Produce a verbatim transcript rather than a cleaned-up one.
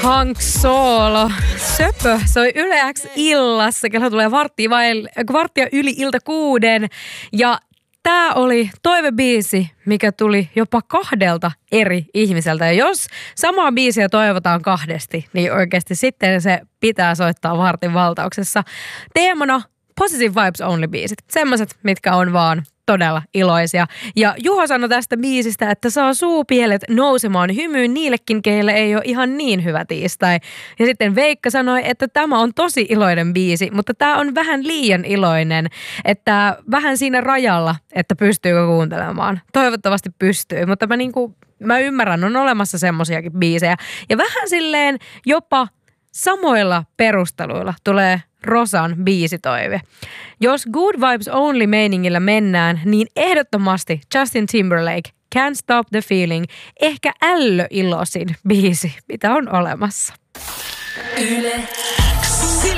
Hank Solo. Söpö soi Yle X illassa. Kello tulee varttia, vai, varttia yli ilta kuuden. Ja tää oli toivebiisi, mikä tuli jopa kahdelta eri ihmiseltä. Ja jos samaa biisiä toivotaan kahdesti, niin oikeasti sitten se pitää soittaa vartin valtauksessa. Teemana Positive Vibes Only biisit. Semmoiset, mitkä on vaan todella iloisia. Ja Juho sanoi tästä biisistä, että saa suupielet nousemaan hymyyn niillekin, keille ei ole ihan niin hyvä tiistai. Ja sitten Veikka sanoi, että tämä on tosi iloinen biisi, mutta tämä on vähän liian iloinen, että vähän siinä rajalla, että pystyykö kuuntelemaan. Toivottavasti pystyy, mutta mä, niinku, mä ymmärrän, on olemassa semmosiakin biisejä. Ja vähän silleen jopa samoilla perusteluilla tulee Rosan biisitoive. Jos Good Vibes Only meiningillä mennään, niin ehdottomasti Justin Timberlake, Can't Stop the Feeling, ehkä ällöilosin biisi, mitä on olemassa. Yle